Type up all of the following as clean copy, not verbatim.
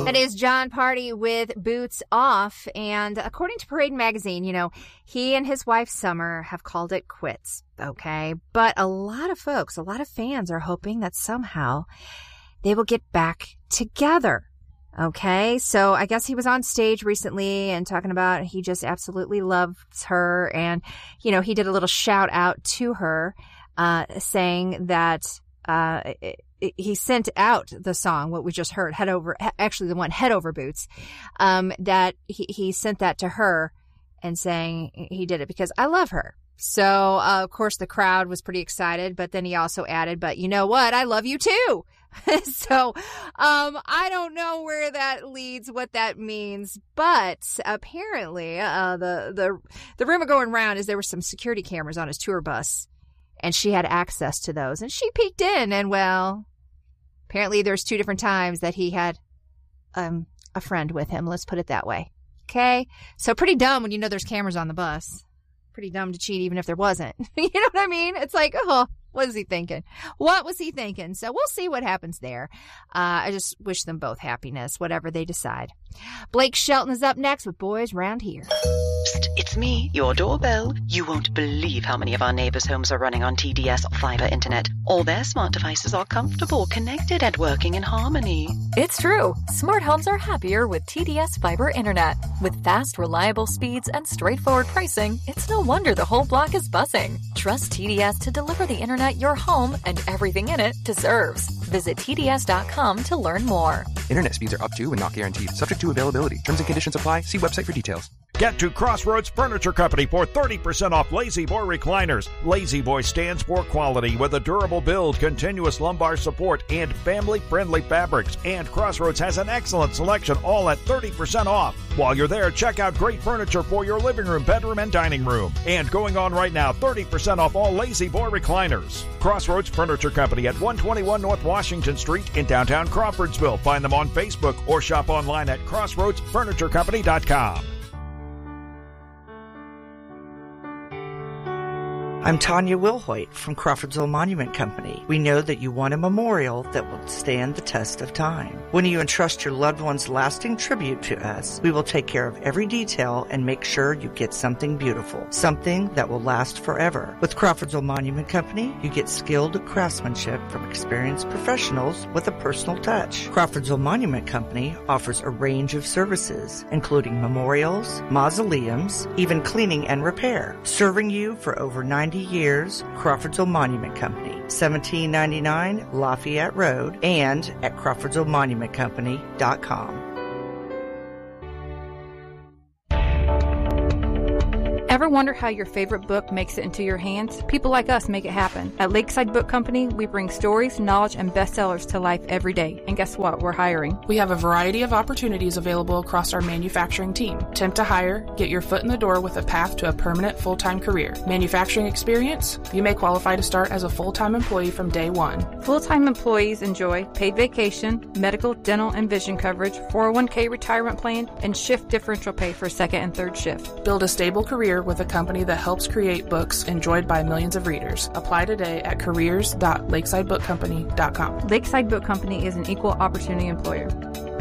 That is Jon Pardi with Boots Off. And according to Parade Magazine, he and his wife Summer have called it quits. Okay. But a lot of folks, a lot of fans are hoping that somehow they will get back together. Okay. So I guess he was on stage recently and talking about he just absolutely loves her. And, he did a little shout out to her, saying that, he sent out the song, what we just heard, Head Over Boots, that he sent that to her and saying he did it because I love her. So, of course, the crowd was pretty excited, but then he also added, but you know what? I love you too. So, I don't know where that leads, what that means, but apparently, the rumor going around is there were some security cameras on his tour bus. And she had access to those. And she peeked in. And, well, apparently there's 2 different times that he had a friend with him. Let's put it that way. Okay? So pretty dumb when there's cameras on the bus. Pretty dumb to cheat even if there wasn't. You know what I mean? It's like, oh, what is he thinking? What was he thinking? So we'll see what happens there. I just wish them both happiness, whatever they decide. Blake Shelton is up next with Boys Round Here. It's me, your doorbell. You won't believe how many of our neighbors' homes are running on TDS fiber internet. All their smart devices are comfortable, connected, and working in harmony. It's true. Smart homes are happier with TDS fiber internet. With fast, reliable speeds and straightforward pricing, it's no wonder the whole block is buzzing. Trust TDS to deliver the internet your home and everything in it deserves. Visit TDS.com to learn more. Internet speeds are up to and not guaranteed. Subject to availability. Terms and conditions apply. See website for details. Get to Crossroads Furniture Company for 30% off La-Z-Boy recliners. La-Z-Boy stands for quality with a durable build, continuous lumbar support, and family-friendly fabrics. And Crossroads has an excellent selection, all at 30% off. While you're there, check out great furniture for your living room, bedroom, and dining room. And going on right now, 30% off all La-Z-Boy recliners. Crossroads Furniture Company at 121 North Washington Street in downtown Crawfordsville. Find them on Facebook or shop online at crossroadsfurniturecompany.com. I'm Tanya Wilhoit from Crawfordsville Monument Company. We know that you want a memorial that will stand the test of time. When you entrust your loved one's lasting tribute to us, we will take care of every detail and make sure you get something beautiful, something that will last forever. With Crawfordsville Monument Company, you get skilled craftsmanship from experienced professionals with a personal touch. Crawfordsville Monument Company offers a range of services, including memorials, mausoleums, even cleaning and repair. Serving you for over 90 years, Crawfordsville Monument Company, 1799 Lafayette Road, and at CrawfordsvilleMonumentCompany.com. Ever wonder how your favorite book makes it into your hands? People like us make it happen. At Lakeside Book Company, we bring stories, knowledge, and bestsellers to life every day. And guess what? We're hiring. We have a variety of opportunities available across our manufacturing team. Temp to hire, get your foot in the door with a path to a permanent full-time career. Manufacturing experience, you may qualify to start as a full-time employee from day one. Full-time employees enjoy paid vacation, medical, dental, and vision coverage, 401k retirement plan, and shift differential pay for second and third shift. Build a stable career with a company that helps create books enjoyed by millions of readers. Apply today at careers.lakesidebookcompany.com. Lakeside Book Company is an equal opportunity employer.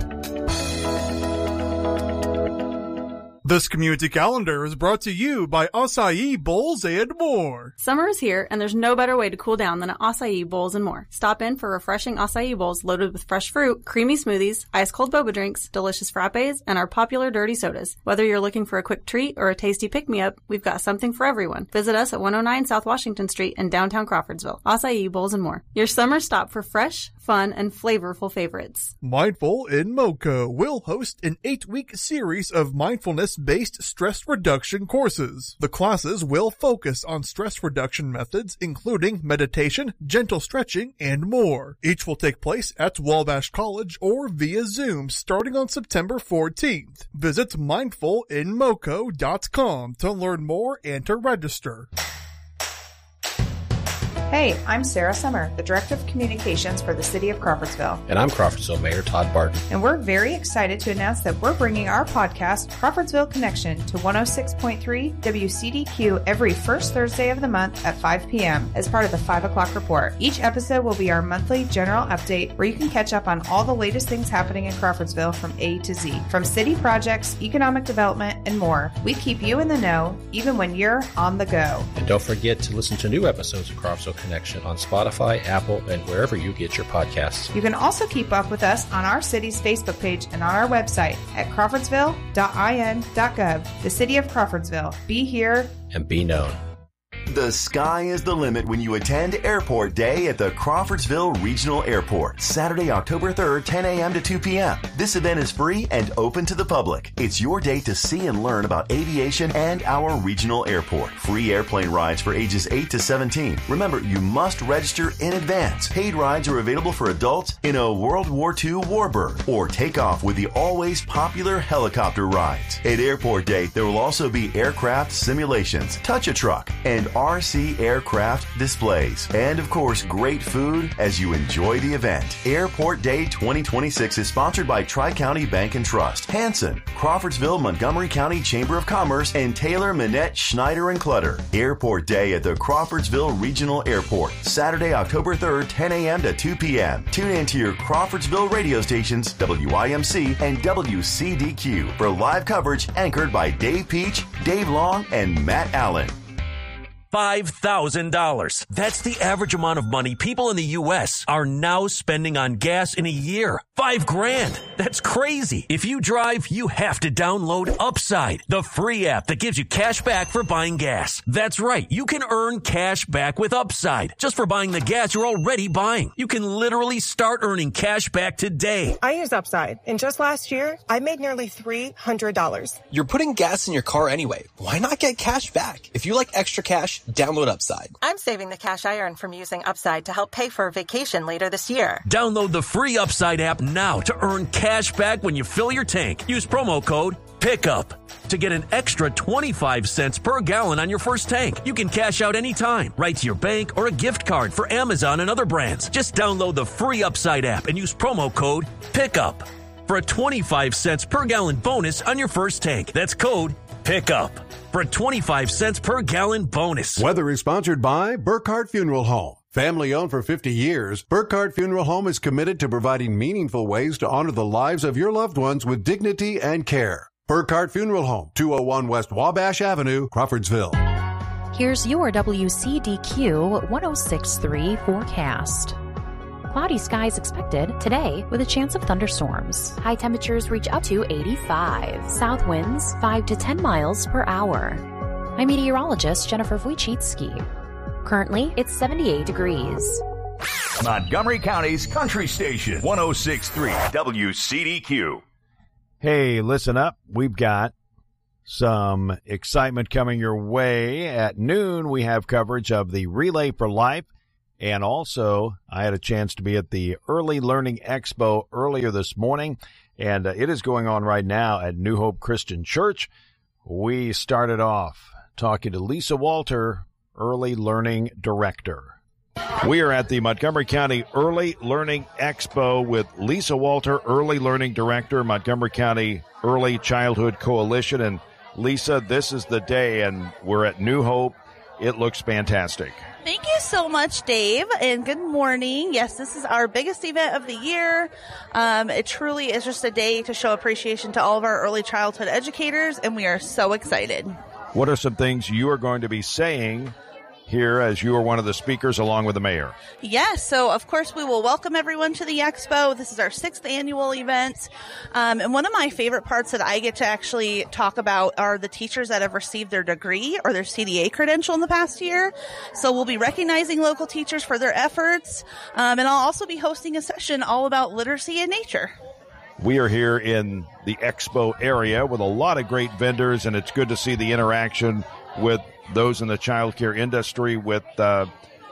This community calendar is brought to you by Acai Bowls and More. Summer is here, and there's no better way to cool down than at Acai Bowls and More. Stop in for refreshing acai bowls loaded with fresh fruit, creamy smoothies, ice-cold boba drinks, delicious frappes, and our popular dirty sodas. Whether you're looking for a quick treat or a tasty pick-me-up, we've got something for everyone. Visit us at 109 South Washington Street in downtown Crawfordsville. Acai Bowls and More. Your summer stop for fresh, fun, and flavorful favorites. Mindful in Moco will host an 8-week series of mindfulness-based stress reduction courses. The classes will focus on stress reduction methods, including meditation, gentle stretching, and more. Each will take place at Wabash College or via Zoom starting on September 14th. Visit mindfulinmoco.com to learn more and to register. Hey, I'm Sarah Summer, the Director of Communications for the City of Crawfordsville. And I'm Crawfordsville Mayor Todd Barton. And we're very excited to announce that we're bringing our podcast, Crawfordsville Connection, to 106.3 WCDQ every first Thursday of the month at 5 p.m. as part of the 5 o'clock report. Each episode will be our monthly general update where you can catch up on all the latest things happening in Crawfordsville from A to Z. From city projects, economic development, and more, we keep you in the know even when you're on the go. And don't forget to listen to new episodes of Crawfordsville Connection on Spotify, Apple, and wherever you get your podcasts. You can also keep up with us on our city's Facebook page and on our website at crawfordsville.in.gov. The City of Crawfordsville. Be here and be known. The sky is the limit when you attend Airport Day at the Crawfordsville Regional Airport, Saturday, October 3rd, 10 a.m. to 2 p.m. This event is free and open to the public. It's your day to see and learn about aviation and our regional airport. Free airplane rides for ages 8 to 17. Remember, you must register in advance. Paid rides are available for adults in a World War II Warbird or take off with the always popular helicopter rides. At Airport Day, there will also be aircraft simulations, touch-a-truck, and RC aircraft displays, and of course great food as you enjoy the event. Airport Day 2026 is sponsored by Tri-County Bank and Trust, Hanson, Crawfordsville Montgomery County Chamber of Commerce, and Taylor Minette Schneider and Clutter. Airport Day at the Crawfordsville Regional Airport, Saturday, October 3rd, 10 a.m. to 2 p.m. Tune in to your Crawfordsville radio stations, WIMC and WCDQ, for live coverage anchored by Dave Peach, Dave Long, and Matt Allen. $5,000. That's the average amount of money people in the U.S. are now spending on gas in a year. $5,000. That's crazy. If you drive, you have to download Upside, the free app that gives you cash back for buying gas. That's right. You can earn cash back with Upside just for buying the gas you're already buying. You can literally start earning cash back today. I use Upside, and just last year, I made nearly $300. You're putting gas in your car anyway. Why not get cash back? If you like extra cash, download Upside. I'm saving the cash I earn from using Upside to help pay for a vacation later this year. Download the free Upside app now to earn cash back when you fill your tank. Use promo code PICKUP to get an extra 25 cents per gallon on your first tank. You can cash out anytime, right to your bank or a gift card for Amazon and other brands. Just download the free Upside app and use promo code PICKUP for a 25 cents per gallon bonus on your first tank. That's code PICKUP for a 25 cents per gallon bonus. Weather is sponsored by Burkhardt Funeral Home. Family owned for 50 years, Burkhardt Funeral Home is committed to providing meaningful ways to honor the lives of your loved ones with dignity and care. Burkhardt Funeral Home, 201 West Wabash Avenue, Crawfordsville. Here's your WCDQ 106.3 forecast. Cloudy skies expected today with a chance of thunderstorms. High temperatures reach up to 85. South winds 5 to 10 miles per hour. I'm meteorologist Jennifer Wojcicki. Currently, it's 78 degrees. Montgomery County's Country Station, 106.3 WCDQ. Hey, listen up. We've got some excitement coming your way. At noon, we have coverage of the Relay for Life. And also, I had a chance to be at the Early Learning Expo earlier this morning, and it is going on right now at New Hope Christian Church. We started off talking to Lisa Walter, Early Learning Director. We are at the Montgomery County Early Learning Expo with Lisa Walter, Early Learning Director, Montgomery County Early Childhood Coalition. And Lisa, this is the day, and we're at New Hope. It looks fantastic. Thank you so much, Dave, and good morning. Yes, this is our biggest event of the year. It truly is just a day to show appreciation to all of our early childhood educators, and we are so excited. What are some things you are going to be saying here as you are one of the speakers along with the mayor? Yes, so of course we will welcome everyone to the expo. This is our 6th annual event. And one of my favorite parts that I get to actually talk about are the teachers that have received their degree or their CDA credential in the past year. So we'll be recognizing local teachers for their efforts. And I'll also be hosting a session all about literacy and nature. We are here in the expo area with a lot of great vendors, and it's good to see the interaction with those in the child care industry with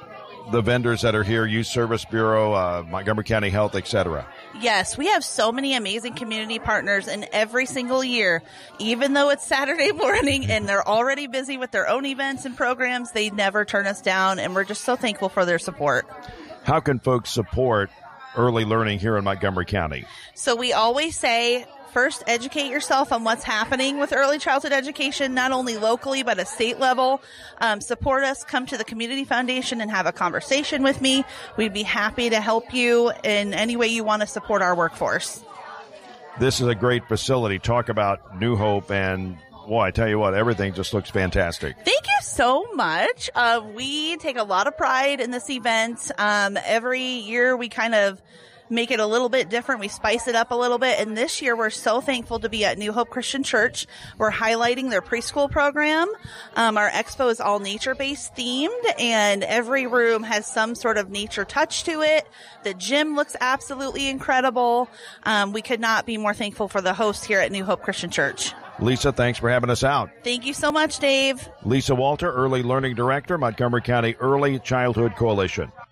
the vendors that are here, Youth Service Bureau, Montgomery County Health, etc. Yes, we have so many amazing community partners, and every single year, even though it's Saturday morning and they're already busy with their own events and programs, they never turn us down, and we're just so thankful for their support. How can folks support early learning here in Montgomery County? So we always say, first, educate yourself on what's happening with early childhood education, not only locally, but at state level. Support us. Come to the Community Foundation and have a conversation with me. We'd be happy to help you in any way you want to support our workforce. This is a great facility. Talk about New Hope, and boy, I tell you what, everything just looks fantastic. Thank you so much. We take a lot of pride in this event. Every year we kind of make it a little bit different. We spice it up a little bit. And this year we're so thankful to be at New Hope Christian Church. We're highlighting their preschool program. Our expo is all nature-based themed, and every room has some sort of nature touch to it. The gym looks absolutely incredible. We could not be more thankful for the host here at New Hope Christian Church. Lisa, thanks for having us out. Thank you so much, Dave. Lisa Walter, Early Learning Director, Montgomery County Early Childhood Coalition.